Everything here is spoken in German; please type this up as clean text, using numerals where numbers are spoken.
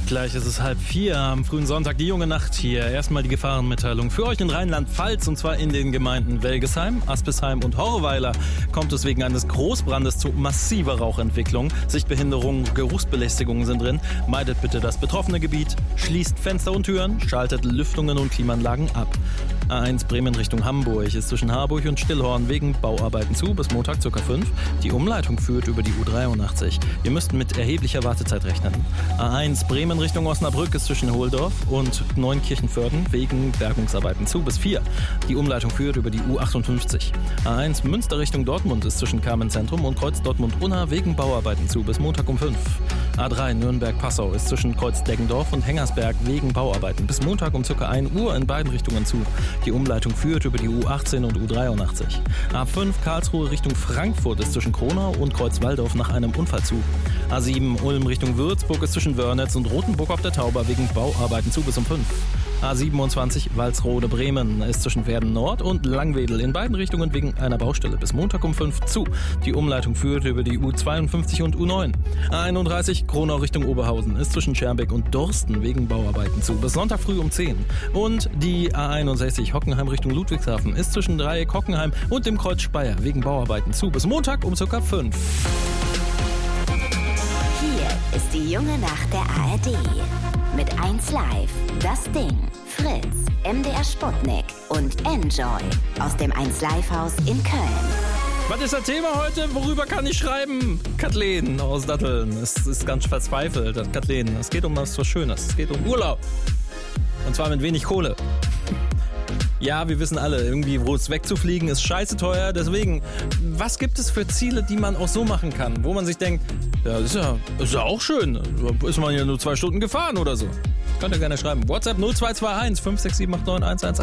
Gleich ist es 3:30 am frühen Sonntag, die junge Nacht hier. Erstmal die Gefahrenmitteilung für euch in Rheinland-Pfalz, und zwar in den Gemeinden Welgesheim, Aspesheim und Horweiler kommt es wegen eines Großbrandes zu massiver Rauchentwicklung. Sichtbehinderungen, Geruchsbelästigungen sind drin. Meidet bitte das betroffene Gebiet, schließt Fenster und Türen, schaltet Lüftungen und Klimaanlagen ab. A1 Bremen Richtung Hamburg ist zwischen Harburg und Stillhorn wegen Bauarbeiten zu, bis Montag ca. 5. Die Umleitung führt über die U83. Ihr müsst mit erheblicher Wartezeit rechnen. A1 Bremen Richtung Osnabrück ist zwischen Hohldorf und Neunkirchenvörden wegen Bergungsarbeiten zu, bis 4. Die Umleitung führt über die U58. A1 Münster Richtung Dortmund ist zwischen Carmenzentrum und Kreuz Dortmund-Unna wegen Bauarbeiten zu, bis Montag um 5. A3 Nürnberg-Passau ist zwischen Kreuz Deggendorf und Hengersberg wegen Bauarbeiten bis Montag um ca. 1 Uhr in beiden Richtungen zu. Die Umleitung führt über die U18 und U83. A5 Karlsruhe Richtung Frankfurt ist zwischen Kronau und Kreuz-Walldorf nach einem Unfall zu. A7 Ulm Richtung Würzburg ist zwischen Wörnitz und Rothenburg auf der Tauber wegen Bauarbeiten zu, bis um 5. A27 Walsrode-Bremen ist zwischen Werden Nord und Langwedel in beiden Richtungen wegen einer Baustelle bis Montag um 5 zu. Die Umleitung führt über die U52 und U9. A31 Kronau Richtung Oberhausen ist zwischen Schermbeck und Dorsten wegen Bauarbeiten zu, bis Sonntag früh um 10. Und die A61 Hockenheim Richtung Ludwigshafen ist zwischen Dreieck Hockenheim und dem Kreuz Speyer wegen Bauarbeiten zu, bis Montag um ca. 5. Hier ist die junge Nacht der ARD. Mit 1 Live, Das Ding, Fritz, MDR Sputnik und Enjoy aus dem 1 Live Haus in Köln. Was ist das Thema heute? Worüber kann ich schreiben? Kathleen aus Datteln. Es ist ganz verzweifelt, Kathleen. Es geht um was Schönes. Es geht um Urlaub. Und zwar mit wenig Kohle. Ja, wir wissen alle, irgendwie wo es wegzufliegen ist scheiße teuer. Deswegen, was gibt es für Ziele, die man auch so machen kann? Wo man sich denkt, ja, ist ja auch schön. Ist man ja nur 2 Stunden gefahren oder so. Könnt ihr gerne schreiben. WhatsApp 0221 56789 111.